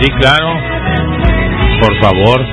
Sí, claro. Por favor.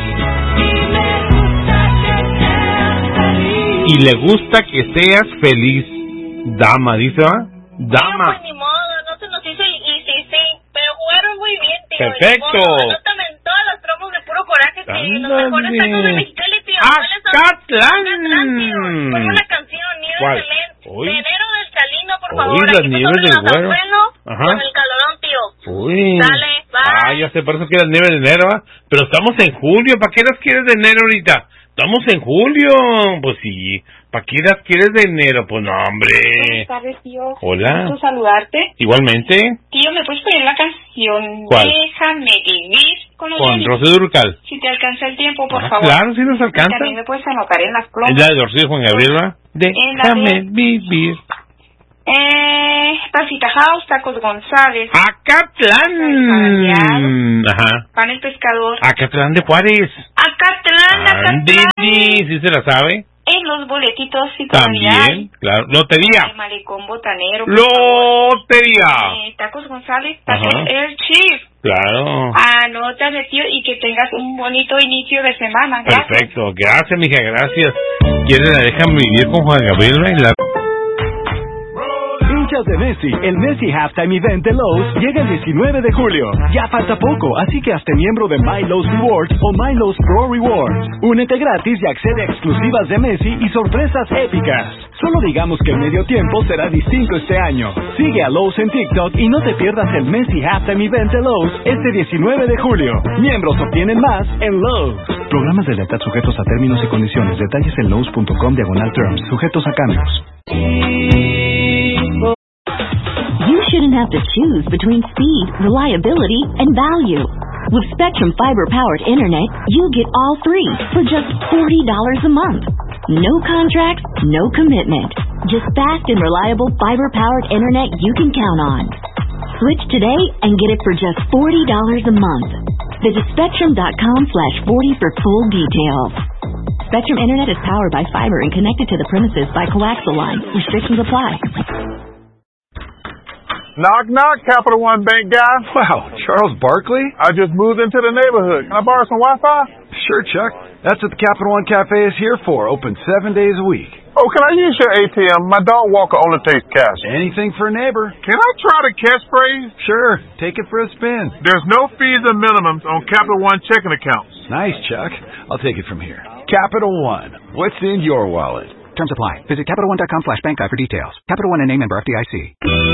Y le gusta que seas feliz, dama, dice, ¿va? Dama. Pues ni modo, no se nos hizo y sí, pero jugaron muy bien, tío. Perfecto. Anótame en todas las promos de puro coraje, tío. Los mejores tacos de Mexicali, tío. ¡Acatlán! Ponme una canción, Nieves ¿Cuál? de Lent. Uy. De enero del Salino, por favor. Uy, las nieves del güero. Con el calorón, tío. Uy. Dale, bye. Ya sé, por eso que las nieves de enero, ¿va? Pero estamos en julio, ¿para qué las quieres de enero ahorita? Estamos en julio, pues sí. ¿Para qué las quieres de enero? Pues no, hombre. Buenas tardes, tío. Hola. Gusto saludarte. Igualmente. Tío, ¿me puedes poner la canción? ¿Cuál? Déjame vivir con los Con Yanis? Rocío Dúrcal. Si te alcanza el tiempo, por favor. Claro, sí nos alcanza. También me puedes anotar en las Es plomas. la de Rocío Juan Gabriel, ¿va? Déjame vivir. Pasita House, Tacos González. ¡Acatlán! Ajá. Pan el Pescador. Acatlán de Juárez. Acatlán. ¿Sí se la sabe? En los boletitos y todavía También, claro. Lotería. el Malecón Botanero. Lotería. Tacos González, Ajá. Tacos Air Chief. Claro. Anótame, tío, y que tengas un bonito inicio de semana. Gracias. Perfecto. Gracias, mija, gracias. ¿Quieres la dejan vivir con Juan Gabriel? Hinchas de Messi, el Messi Halftime Event de Lowe's llega el 19 de julio. Ya falta poco, así que hazte miembro de My Lowe's Rewards o My Lowe's Pro Rewards. Únete gratis y accede a exclusivas de Messi y sorpresas épicas. Solo digamos que el medio tiempo será distinto este año. Sigue a Lowe's en TikTok y no te pierdas el Messi Halftime Event de Lowe's este 19 de julio. Miembros obtienen más en Lowe's. Programas de lealtad sujetos a términos y condiciones. Detalles en lowes.com/terms. Sujetos a cambios. You shouldn't have to choose between speed, reliability, and value. With Spectrum Fiber-powered Internet, you get all three for just $40 a month. No contracts, no commitment. Just fast and reliable fiber-powered Internet you can count on. Switch today and get it for just $40 a month. Visit Spectrum.com/40 for full details. Spectrum Internet is powered by fiber and connected to the premises by coaxial lines. Restrictions apply. Knock, knock, Capital One Bank guy. Wow, Charles Barkley? I just moved into the neighborhood. Can I borrow some Wi-Fi? Sure, Chuck. That's what the Capital One Cafe is here for, open 7 days a week. Oh, can I use your ATM? My dog walker only takes cash. Anything for a neighbor. Can I try the catchphrase? Sure, take it for a spin. There's no fees and minimums on Capital One checking accounts. Nice, Chuck. I'll take it from here. Capital One. What's in your wallet? Terms apply. Visit CapitalOne.com/bankguide for details. Capital One and a member FDIC.